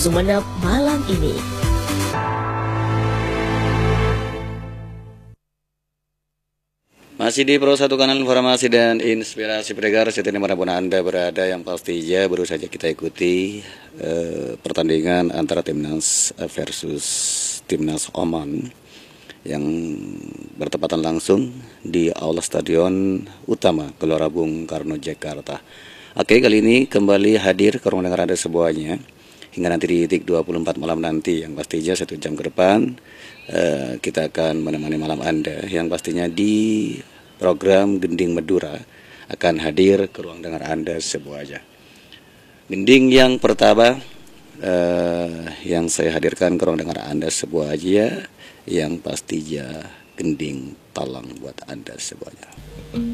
Sumeneb malam ini. Masih di Pro 1 Kanal Informasi dan Inspirasi Pendengar, setiap dimanapun Anda berada, yang pastinya baru saja kita ikuti pertandingan antara Timnas versus Timnas Oman yang bertepatan langsung di Aula Stadion Utama Gelora Bung Karno, Jakarta. Oke, kali ini kembali hadir ke ruang dengar Anda semuanya hingga nanti di titik 24 malam nanti, yang pastinya 1 jam ke depan kita akan menemani malam Anda, yang pastinya di program Gending Medura akan hadir ke ruang dengar Anda semuanya. Gending yang pertama yang saya hadirkan ke ruang dengar Anda semuanya, yang pastinya gending talang buat Anda semuanya.